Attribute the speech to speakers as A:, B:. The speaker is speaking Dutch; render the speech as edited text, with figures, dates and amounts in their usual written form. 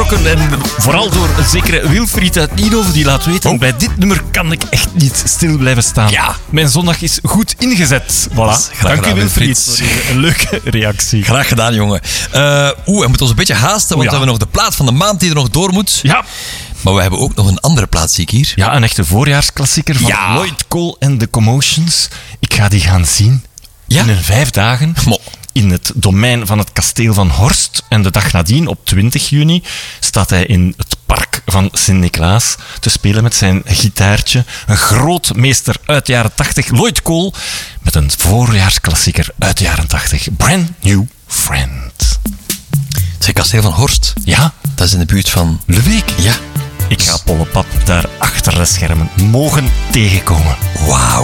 A: getrokken. En vooral door een zekere Wilfried uit Nienhoven die laat weten... Bij dit nummer kan ik echt niet stil blijven staan.
B: Ja.
A: Mijn zondag is goed ingezet. Voilà.
B: Graag
A: Dank
B: gedaan,
A: u Wilfried.
B: Wilfried.
A: Een leuke reactie.
B: Graag gedaan, jongen. We moeten ons een beetje haasten, want we hebben nog de plaat van de maand die er nog door moet.
A: Ja.
B: Maar we hebben ook nog een andere plaat, zie ik hier.
A: Ja, een echte voorjaarsklassieker van
B: Ja.
A: Lloyd Cole en The Commotions. Ik ga die gaan zien
B: Ja.
A: in 5 dagen.
B: Mo.
A: In het domein van het kasteel van Horst. En de dag nadien, op 20 juni, staat hij in het park van Sint-Niklaas te spelen met zijn gitaartje. Een grootmeester uit de jaren 80, Lloyd Cole, met een voorjaarsklassieker uit de jaren 80. Brand New Friend.
B: Het is kasteel van Horst.
A: Ja,
B: Dat is in de buurt van...
A: Leweek.
B: Ja.
A: Ik ga Pollepap daar achter de schermen mogen tegenkomen.
B: Wauw.